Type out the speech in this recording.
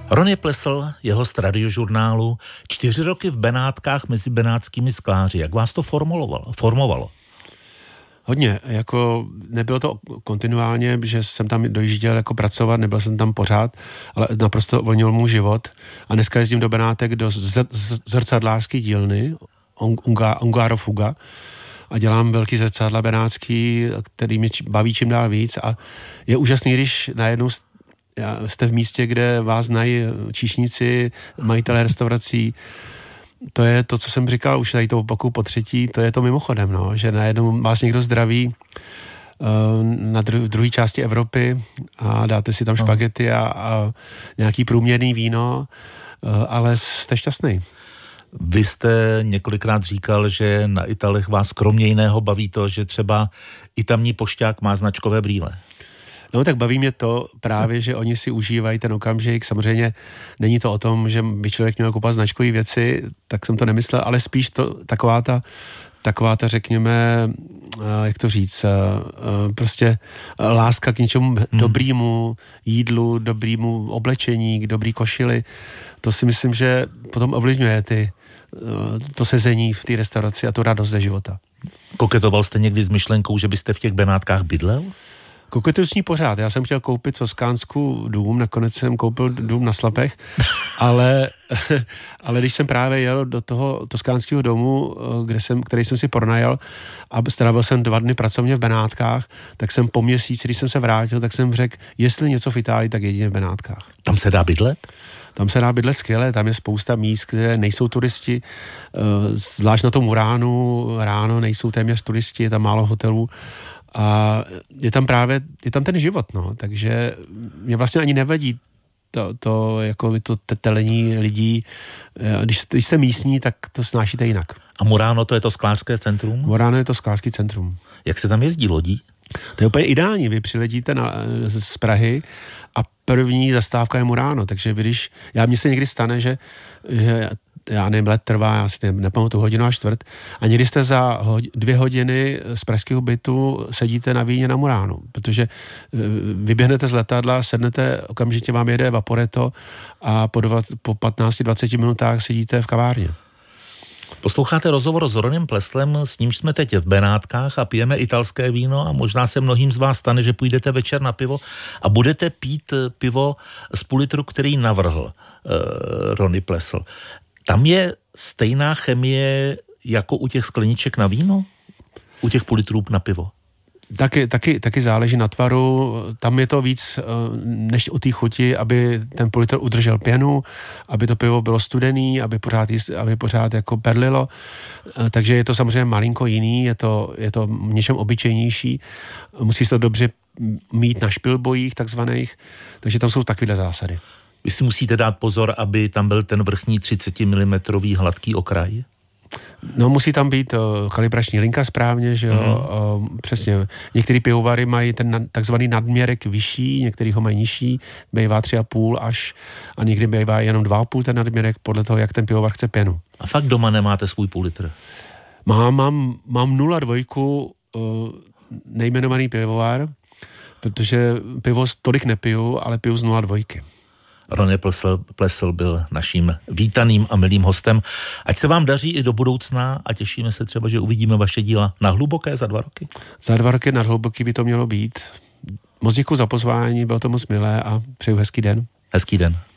Ronny Plesl, jeho z Radiožurnálu, 4 roky v Benátkách mezi benátskými skláři. Jak vás to formovalo? Hodně, jako nebylo to kontinuálně, že jsem tam dojížděl jako pracovat, nebyl jsem tam pořád, ale naprosto uvolnil můj život. A dneska jezdím do Benátek do zrcadlářské dílny, Ungaro Fuga, a dělám velký zrcadla benátský, který mě baví čím dál víc, a je úžasný, když najednou jste v místě, kde vás znají číšníci, majitelé restaurací. To je to, co jsem říkal, už tady to opakuju po třetí, to je to mimochodem, no, že najednou vás někdo zdraví v druhé části Evropy a dáte si tam špagety a nějaký průměrný víno, ale jste šťastný. Vy jste několikrát říkal, že na Italech vás kromě jiného baví to, že třeba i tamní pošťák má značkové brýle. No tak baví mě to právě, že oni si užívají ten okamžik. Samozřejmě není to o tom, že by člověk měl kupovat značkové věci, tak jsem to nemyslel, ale spíš to taková ta, řekněme, jak to říct, prostě láska k něčemu dobrýmu jídlu, dobrýmu oblečení, k dobrý košili. To si myslím, že potom ovlivňuje to sezení v té restauraci a tu radost ze života. Koketoval jste někdy s myšlenkou, že byste v těch Benátkách bydlel? Koketuju s ní pořád. Já jsem chtěl koupit v Toskánsku dům, nakonec jsem koupil dům na Slapech, ale když jsem právě jel do toho toskánského domu, který jsem si pronajal a strávil jsem 2 dny pracovně v Benátkách, tak jsem po měsíci, když jsem se vrátil, tak jsem řekl, jestli něco v Itálii, tak jedině v Benátkách. Tam se dá bydlet? Tam se dá bydlet skvěle, tam je spousta míst, kde nejsou turisti, zvlášť na tom Muránu, ráno nejsou téměř turisti, je tam málo hotelů. A je tam ten život, no, takže mě vlastně ani nevadí to telení lidí. Když jste místní, tak to snášíte jinak. A Murano, to je to sklářské centrum? Murano je to sklářský centrum. Jak se tam jezdí lodí? To je úplně ideální, vy přiletíte z Prahy a první zastávka je Murano, takže mně se někdy stane, že já nevím, let trvá, já si nepamatuju, 1.15 a někdy jste za 2 hodiny z pražského bytu sedíte na víně na Muránu, protože vyběhnete z letadla, sednete, okamžitě vám jede Vaporetto a po 15-20 minutách sedíte v kavárně. Posloucháte rozhovor s Ronnym Pleslem, s nímž jsme teď v Benátkách a pijeme italské víno a možná se mnohým z vás stane, že půjdete večer na pivo a budete pít pivo z půl litru, který navrhl Ronny Plesl. Tam je stejná chemie jako u těch skleniček na víno? U těch půl litrů na pivo? Taky záleží na tvaru. Tam je to víc než u té chuti, aby ten půl litr udržel pěnu, aby to pivo bylo studený, aby pořád jako perlilo. Takže je to samozřejmě malinko jiný, je to něčem obyčejnější. Musí se to dobře mít na špilbojích takzvaných, takže tam jsou takovéhle zásady. Vy si musíte dát pozor, aby tam byl ten vrchní 30 mm hladký okraj? No, musí tam být kalibrační linka správně, že jo, přesně. Některý pivovary mají ten takzvaný nadměrek vyšší, některý ho mají nižší, bývá 3,5 až a někdy bývá jenom 2,5 ten nadměrek, podle toho, jak ten pivovar chce pěnu. A fakt doma nemáte svůj půl litr? Mám 0,2 nejmenovaný pivovar, protože pivo tolik nepiju, ale piju z 0,2. Ronny Plesl byl naším vítaným a milým hostem. Ať se vám daří i do budoucna a těšíme se třeba, že uvidíme vaše díla na Hluboké za 2 roky. Za 2 roky na Hluboký by to mělo být. Moc děkuji za pozvání, bylo to moc milé a přeju hezký den. Hezký den.